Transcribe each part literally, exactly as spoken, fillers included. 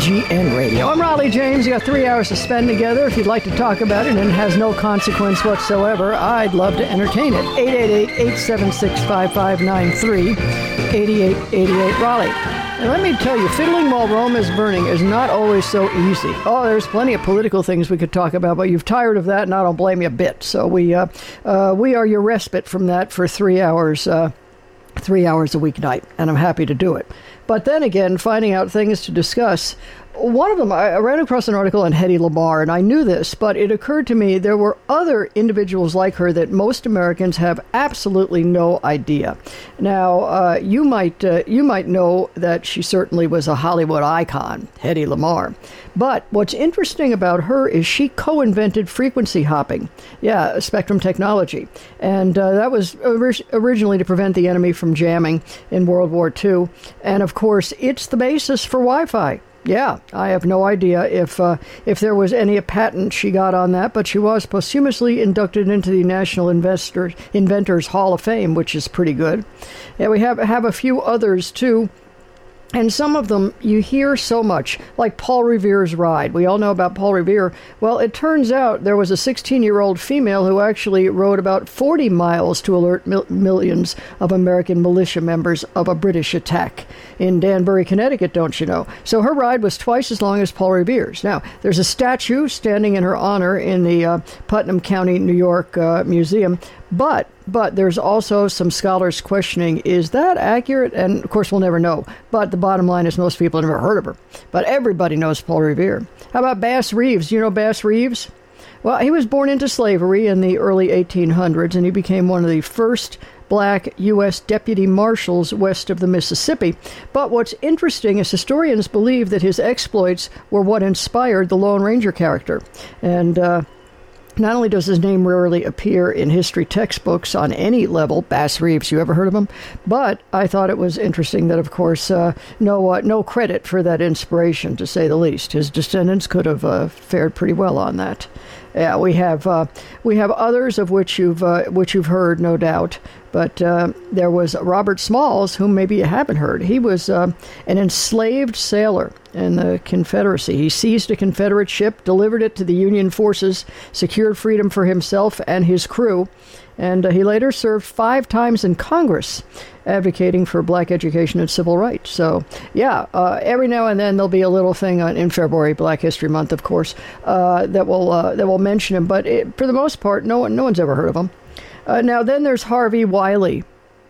G N Radio. I'm Raleigh James. You got three hours to spend together. If you'd like to talk about it and it has no consequence whatsoever, I'd love to entertain it. eight eight eight, eight seven six, five five nine three, eight eight eight eight Raleigh. And let me tell you, fiddling while Rome is burning is not always so easy. Oh, there's plenty of political things we could talk about, but you've tired of that, and I don't blame you a bit. So we uh, uh, we are your respite from that for three hours, uh, three hours a weeknight, and I'm happy to do it. But then again, finding out things to discuss. One of them, I ran across an article on Hedy Lamarr, and I knew this, but it occurred to me there were other individuals like her that most Americans have absolutely no idea. Now, uh, you might uh, you might know that she certainly was a Hollywood icon, Hedy Lamarr. But what's interesting about her is she co-invented frequency hopping, yeah, spectrum technology. And uh, that was ori- originally to prevent the enemy from jamming in World War Two. And, of course, it's the basis for Wi-Fi. Yeah, I have no idea if uh, if there was any patent she got on that, but she was posthumously inducted into the National Investor, Inventors Hall of Fame, which is pretty good. And we have, have a few others, too. And some of them you hear so much, like Paul Revere's ride. We all know about Paul Revere. Well, it turns out there was a sixteen-year-old female who actually rode about forty miles to alert mil- millions of American militia members of a British attack in Danbury, Connecticut, don't you know? So her ride was twice as long as Paul Revere's. Now, there's a statue standing in her honor in the uh, Putnam County, New York uh, Museum. But but there's also some scholars questioning, is that accurate? And, of course, we'll never know. But the bottom line is most people have never heard of her. But everybody knows Paul Revere. How about Bass Reeves? You know Bass Reeves? Well, he was born into slavery in the early eighteen hundreds, and he became one of the first black U S deputy marshals west of the Mississippi. But what's interesting is historians believe that his exploits were what inspired the Lone Ranger character. And, uh... Not only does his name rarely appear in history textbooks on any level, Bass Reeves, you ever heard of him? But I thought it was interesting that, of course, uh, no uh, no credit for that inspiration, to say the least. His descendants could have uh, fared pretty well on that. Yeah, we have uh, we have others of which you've uh, which you've heard, no doubt. But uh, there was Robert Smalls, whom maybe you haven't heard. He was uh, an enslaved sailor in the Confederacy. He seized a Confederate ship, delivered it to the Union forces, secured freedom for himself and his crew, and uh, he later served five times in Congress, advocating for black education and civil rights. So, yeah, uh, every now and then there'll be a little thing on, in February, Black History Month, of course, uh, that will uh, that will mention him. But it, for the most part, no one no one's ever heard of him. Uh, now, then there's Harvey Wiley.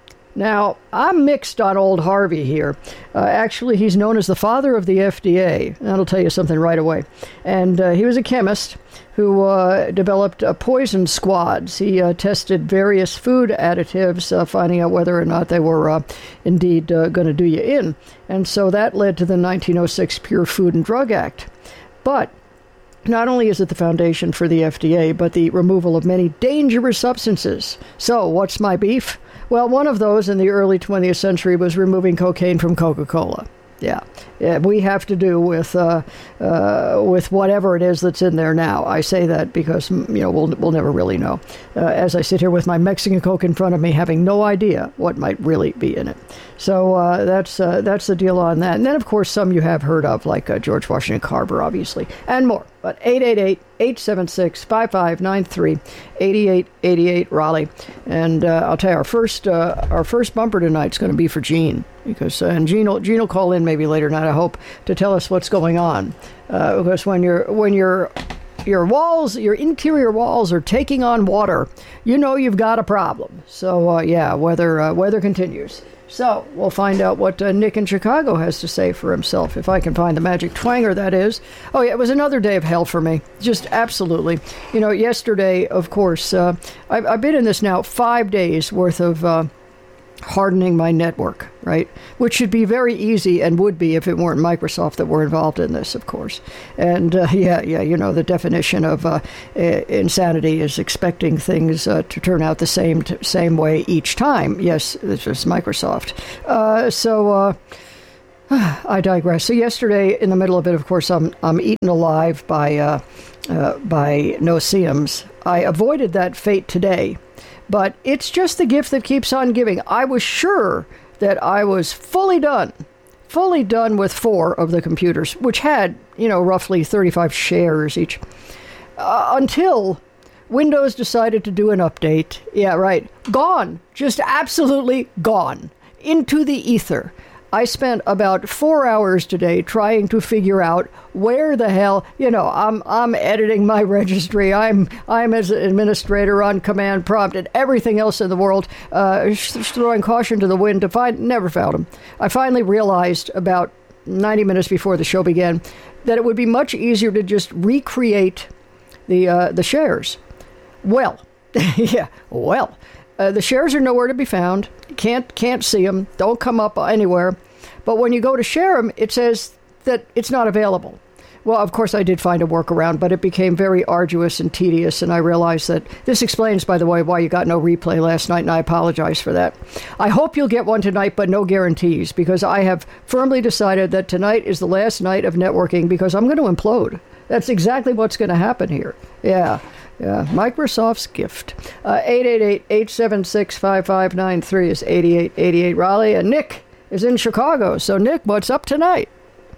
Now, I'm mixed on old Harvey here. Uh, actually, he's known as the father of the F D A. That'll tell you something right away. And uh, he was a chemist who uh, developed uh, poison squads. He uh, tested various food additives, uh, finding out whether or not they were uh, indeed uh, going to do you in. And so that led to the nineteen oh six Pure Food and Drug Act. But not only is it the foundation for the F D A, but the removal of many dangerous substances. So, what's my beef? Well, one of those in the early twentieth century was removing cocaine from Coca-Cola. Yeah, yeah, we have to do with uh, uh, with whatever it is that's in there now. I say that because, you know, we'll we'll never really know. Uh, as I sit here with my Mexican Coke in front of me, having no idea what might really be in it. So uh, that's uh, that's the deal on that. And then, of course, some you have heard of, like uh, George Washington Carver, obviously, and more. But eight eight eight, eight seven six, five five nine three, eight eight eight eight Raleigh. And uh, I'll tell you, our first uh, our first bumper tonight is going to be for Gene. Because uh, and Gene will, Gene will call in maybe later tonight, I hope, to tell us what's going on. Uh, because when you're when you're your walls, your interior walls are taking on water, you know you've got a problem. So uh, yeah, weather uh, weather continues. So we'll find out what uh, Nick in Chicago has to say for himself, if I can find the magic twanger, that is. Oh yeah, it was another day of hell for me. Just absolutely. You know, yesterday, of course, uh, I've, I've been in this now five days worth of Uh, hardening my network, right? Which should be very easy and would be if it weren't Microsoft that were involved in this, of course. And uh, yeah, yeah, you know, the definition of uh, insanity is expecting things uh, to turn out the same t- same way each time. Yes, this is Microsoft. Uh, so uh, I digress. So yesterday, in the middle of it, of course, I'm I'm eaten alive by uh, uh, by no-see-ums. I avoided that fate today. But it's just the gift that keeps on giving. I was sure that I was fully done, fully done with four of the computers, which had, you know, roughly thirty-five shares each, uh, until Windows decided to do an update. Yeah, right. Gone. Just absolutely gone. Into the ether. I spent about four hours today trying to figure out where the hell, you know, I'm I'm editing my registry. I'm I'm as an administrator on command prompt and everything else in the world, uh, throwing caution to the wind to find, never found them. I finally realized about ninety minutes before the show began that it would be much easier to just recreate the uh, the shares. Well, yeah, well. Uh, the shares are nowhere to be found. Can't can't see them. Don't come up anywhere. But when you go to share them, it says that it's not available. Well, of course, I did find a workaround, but it became very arduous and tedious, and I realized that this explains, by the way, why you got no replay last night, and I apologize for that. I hope you'll get one tonight, but no guarantees, because I have firmly decided that tonight is the last night of networking, because I'm going to implode. That's exactly what's going to happen here. Yeah. Yeah, Microsoft's gift. Uh, eight eight eight, eight seven six, five five nine three is eighty-eight eighty-eight Raleigh, and Nick is in Chicago. So, Nick, what's up tonight?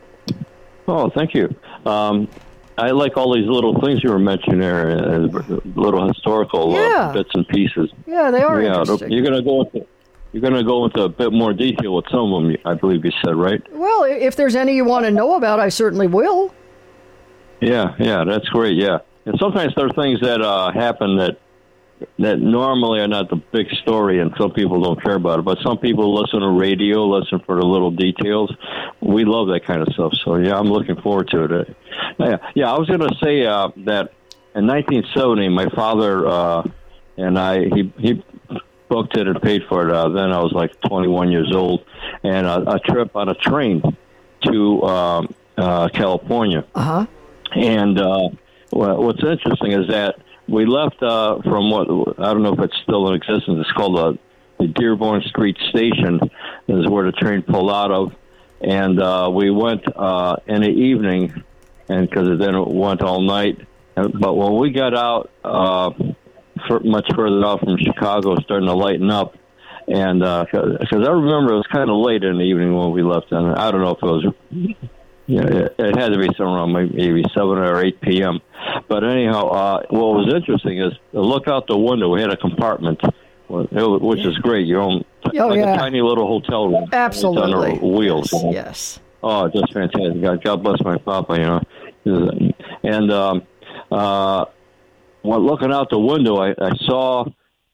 Oh, thank you. Um, I like all these little things you were mentioning there, uh, little historical yeah. uh, bits and pieces. Yeah, they are yeah, interesting. You're going to go into you're going to go into a bit more detail with some of them, I believe you said, right? Well, if there's any you want to know about, I certainly will. Yeah, yeah, that's great. Yeah. And sometimes there are things that uh, happen that that normally are not the big story, and some people don't care about it. But some people listen to radio, listen for the little details. We love that kind of stuff. So, yeah, I'm looking forward to it. Yeah, yeah I was going to say uh, that in nineteen seventy, my father uh, and I, he, he booked it and paid for it. Uh, then I was like twenty-one years old, and a, a trip on a train to um, uh, California. Uh-huh. And... Uh, Well, what's interesting is that we left uh, from what, I don't know if it's still in existence, it's called uh, the Dearborn Street Station, is where the train pulled out of. And uh, we went uh, in the evening, and because then it went all night. But when we got out, uh, for, much further out from Chicago, starting to lighten up. And because uh, I remember it was kind of late in the evening when we left, and I don't know if it was... Yeah, it, it had to be somewhere around maybe seven or eight p.m. But anyhow, uh, what was interesting is to look out the window. We had a compartment, which is great. Your own, oh, like yeah. a tiny little hotel room. Absolutely. On wheels. Yes, You know? yes. Oh, just fantastic. God, God bless my papa, you know. And um, uh, when looking out the window, I, I saw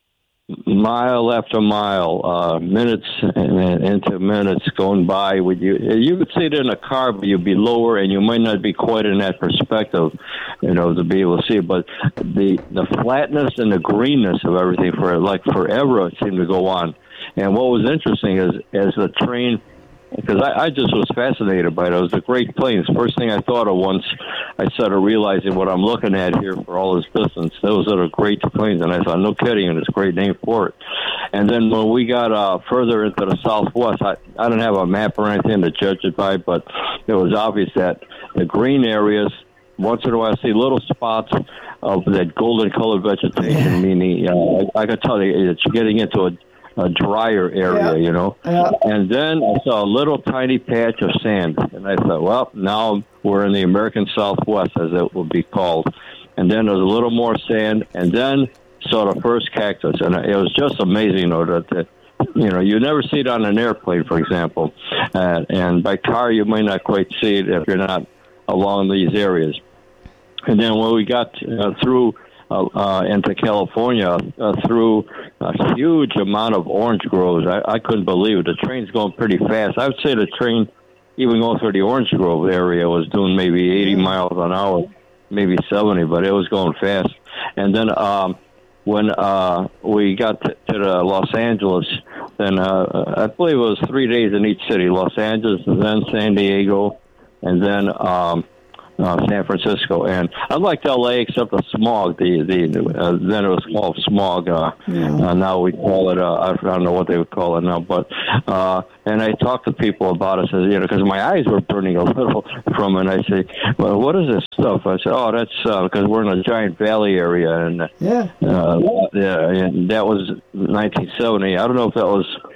mile after mile, uh, minutes and into minutes going by. With you, you could see it in a car, but you'd be lower, and you might not be quite in that perspective, you know, to be able to see it. But the the flatness and the greenness of everything for like forever it seemed to go on. And what was interesting is as the train. Because I, I just was fascinated by it. It was the Great Plains. First thing I thought of once I started realizing what I'm looking at here for all this distance, those are the Great Plains. And I thought, no kidding, and it's a great name for it. And then when we got uh, further into the southwest, I, I didn't have a map or anything to judge it by, but it was obvious that the green areas, once in a while I see little spots of that golden-colored vegetation, meaning uh, I, I could tell you it's getting into a a drier area, yeah. you know. Yeah. And then I saw a little tiny patch of sand. And I thought, well, now we're in the American Southwest, as it would be called. And then there's a little more sand. And then saw the first cactus. And it was just amazing, you know, that, that you know, you never see it on an airplane, for example. Uh, and by car, you might not quite see it if you're not along these areas. And then when we got uh, through Uh, uh, into California uh, through a huge amount of orange groves. I, I couldn't believe it. The train's going pretty fast. I would say the train, even going through the orange grove area, was doing maybe eighty miles an hour, maybe seventy, but it was going fast. And then um, when uh, we got to, to the Los Angeles, then uh, I believe it was three days in each city, Los Angeles, and then San Diego, and then um, Uh, San Francisco, and I liked L A except the smog. The the uh, then it was called smog. Uh, yeah. uh, now we call it. Uh, I don't know what they would call it now, but uh, and I talked to people about it, you know, because my eyes were burning a little from it. And I say, well, what is this stuff? I said, oh, that's because uh, we're in a giant valley area, and yeah, uh, yeah, and that was nineteen seventy. I don't know if that was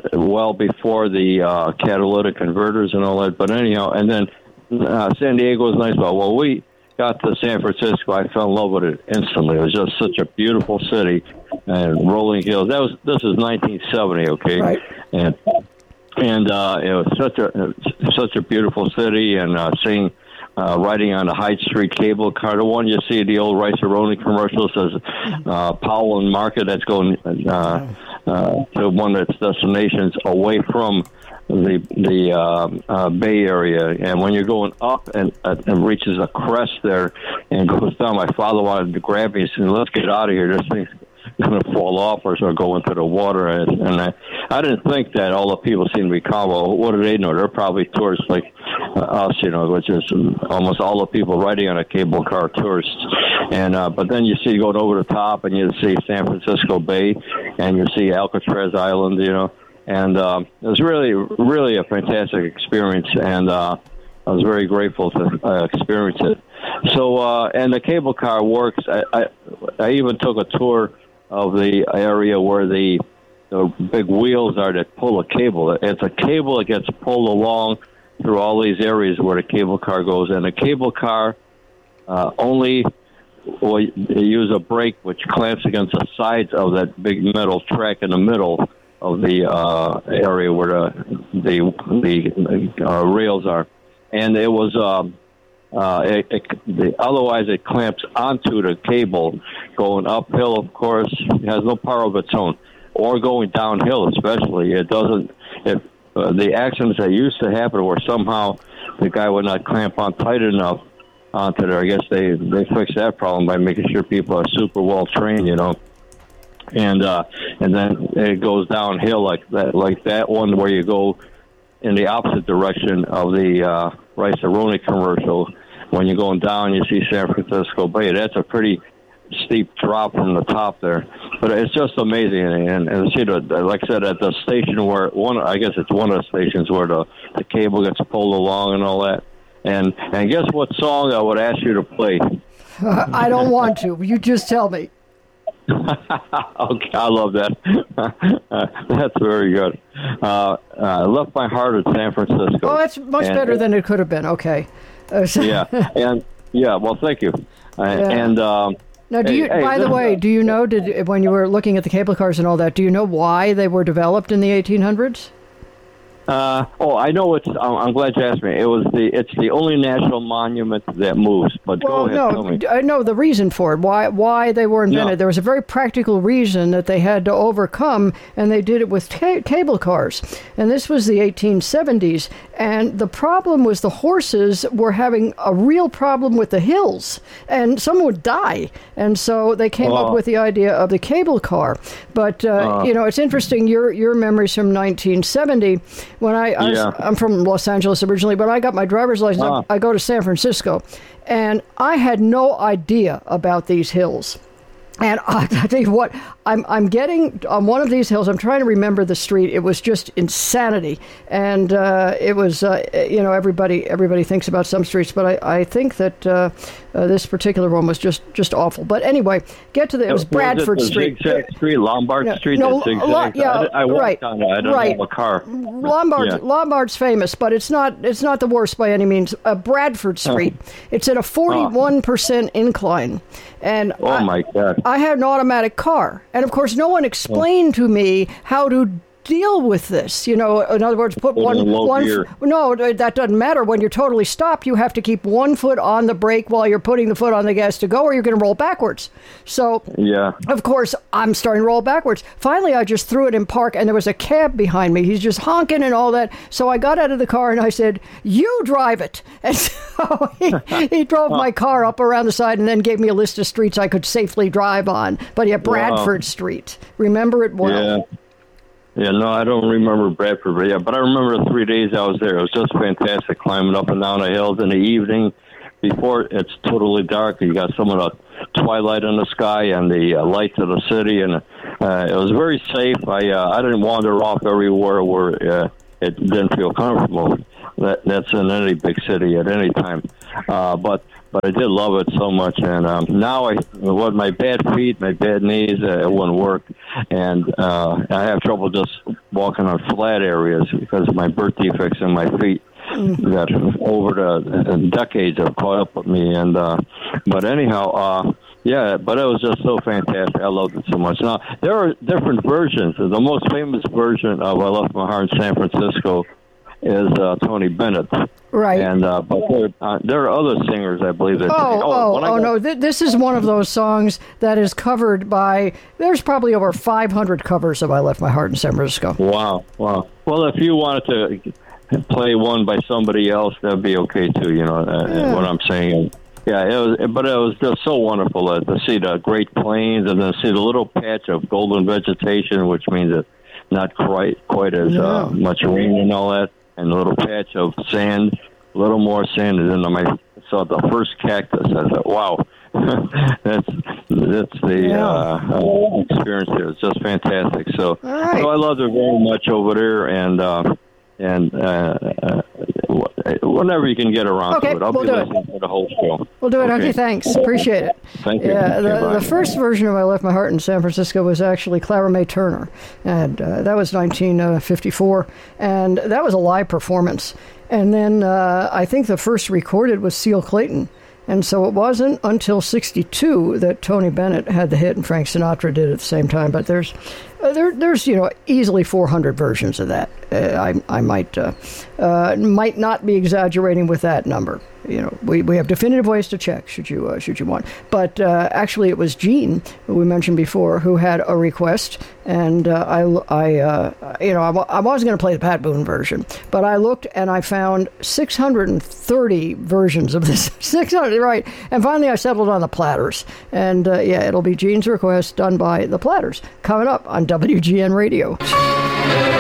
well before the uh, catalytic converters and all that. But anyhow, and then uh, San Diego was nice. But well, we got to San Francisco, I fell in love with it instantly. It was just such a beautiful city and rolling hills. That was this is nineteen seventy, okay, right. and and uh, it was such a such a beautiful city, and uh, seeing. Uh, riding on the Hyde Street cable car, the one you see the old Rice-A-Roni commercial says uh, Powell and Market. That's going uh, uh, to one of its destinations away from the the uh, uh, Bay Area. And when you're going up and, uh, and reaches a crest there and goes down, my father wanted to grab me and said, "Let's get out of here. This thing's going to fall off or so go into the water." And, and I, I didn't think that all the people seem to be calm. Well, what do they know? They're probably tourists like uh, us, you know, which is almost all the people riding on a cable car tourists. And uh, but then you see going over the top, and you see San Francisco Bay, and you see Alcatraz Island, you know. And um, it was really, really a fantastic experience, and uh, I was very grateful to uh, experience it. So, uh, and the cable car works. I, I, I even took a tour of the area where the, the big wheels are that pull a cable. It's a cable that gets pulled along through all these areas where the cable car goes. And the cable car uh, only well, they use a brake which clamps against the sides of that big metal track in the middle of the uh, area where the the, the uh, rails are. And it was... Um, Uh, it, it, the, otherwise, it clamps onto the cable going uphill, of course. It has no power of its own. Or going downhill, especially. It doesn't... It, uh, the accidents that used to happen where somehow the guy would not clamp on tight enough onto there. I guess they, they fixed that problem by making sure people are super well trained, you know. And uh, and then it goes downhill like that, like that one where you go in the opposite direction of the uh, Rice-A-Roni commercial. When you're going down, you see San Francisco Bay. That's a pretty steep drop from the top there, but it's just amazing. And, and see, the, like I said, at the station where one, I guess it's one of the stations where the, the cable gets pulled along and all that. And and guess what song I would ask you to play? Uh, I don't want to. You just tell me. Okay, I love that. uh, that's very good. Uh, I left my heart at San Francisco. Oh, that's much and, better than it could have been. Okay. Uh, so yeah, and yeah. Well, thank you. Uh, yeah. And um, now, do you? Hey, by hey, the way, uh, do you know? Did when you were looking at the cable cars and all that, do you know why they were developed in the eighteen hundreds? Uh, oh, I know it's. I'm glad you asked me. It was the. It's the only national monument that moves. But well, go ahead. no, Tell me. I know the reason for it. Why? Why they were invented? No. There was a very practical reason that they had to overcome, and they did it with ca- cable cars. And this was the eighteen seventies. And the problem was the horses were having a real problem with the hills, and some would die. And so they came Oh. up with the idea of the cable car. But uh, Uh. you know, it's interesting. Your your memories from nineteen seventy. When I, I was, Yeah. I'm from Los Angeles originally, but I got my driver's license. Ah. I, I go to San Francisco, and I had no idea about these hills. And I tell you what, I'm I'm getting on one of these hills. I'm trying to remember the street. It was just insanity, and uh, it was uh, you know everybody everybody thinks about some streets, but I, I think that uh, uh, this particular one was just, just awful. But anyway, get to the it was Bradford was it the Street, Zigzag Street, Lombard no, Street. No, that zigzags? lo- yeah, I, I walked right, on it. I don't right. have a car. Lombard, Yeah. Lombard's famous, but it's not it's not the worst by any means. Uh, Bradford Street, it's at a forty-one percent incline, and Oh I, my God. I had an automatic car, and of course, no one explained to me how to deal with this. You know, in other words, put Put one in low one. gear. No, that doesn't matter. When you're totally stopped, you have to keep one foot on the brake while you're putting the foot on the gas to go, or you're going to roll backwards. So. Yeah. Of course, I'm starting to roll backwards. Finally, I just threw it in park, and there was a cab behind me. He's just honking and all that. So I got out of the car, and I said, "You drive it." And so he, he drove my car up around the side and then gave me a list of streets I could safely drive on. But yeah, Bradford Wow. Street. Remember it well. Yeah. Yeah, no, I don't remember Bradford, but yeah, but I remember the three days I was there. It was just fantastic, climbing up and down the hills in the evening before it's totally dark. You got some of the twilight in the sky and the uh, lights of the city, and uh, it was very safe. I uh, I didn't wander off everywhere where uh, it didn't feel comfortable. That that's in any big city at any time, uh, but. But I did love it so much, and um, now I, what my bad feet, my bad knees, uh, it wouldn't work. and uh, I have trouble just walking on flat areas because of my birth defects in my feet. That over the decades have caught up with me, and uh, but anyhow, uh, yeah, but it was just so fantastic. I loved it so much. Now there are different versions. The most famous version of "I Left My Heart in San Francisco" is uh, Tony Bennett, right? And uh, but there, uh, there are other singers, I believe. That oh, oh, oh, oh got, no! Th- this is one of those songs that is covered by. There's probably over five hundred covers of "I Left My Heart in San Francisco." Wow, wow. Well, if you wanted to play one by somebody else, that'd be okay too. You know uh, yeah. what I'm saying. Yeah, it was, but it was just so wonderful uh, to see the Great Plains and then see the little patch of golden vegetation, which means it's not quite quite as no. uh, much rain and all that, and a little patch of sand, a little more sand, and then I saw the first cactus. I thought, wow, that's that's the yeah. uh, uh, experience there. It's just fantastic. So, right. so I loved it very much over there, and. Uh, And uh, uh, whenever you can get around okay, to it, I'll we'll be do listening it. to the whole show. We'll do it, okay. Hunky. Thanks. Appreciate it. Thank you. Yeah, the, okay, the first version of "I Left My Heart in San Francisco" was actually Clara Mae Turner, and uh, that was nineteen fifty-four, and that was a live performance. And then uh, I think the first recorded was Seal Clayton. And so it wasn't until sixty-two that Tony Bennett had the hit and Frank Sinatra did it at the same time. But there's, uh, there, there's you know, easily four hundred versions of that. Uh, I, I might, uh, uh, might not be exaggerating with that number. You know, we, we have definitive ways to check should you uh, should you want. But uh, actually, it was Gene, who we mentioned before, who had a request, and uh, I, I uh, you know, I, I wasn't going to play the Pat Boone version, but I looked and I found six hundred thirty versions of this. six hundred, right? And finally, I settled on the Platters, and uh, yeah, it'll be Gene's request done by the Platters coming up on W G N Radio.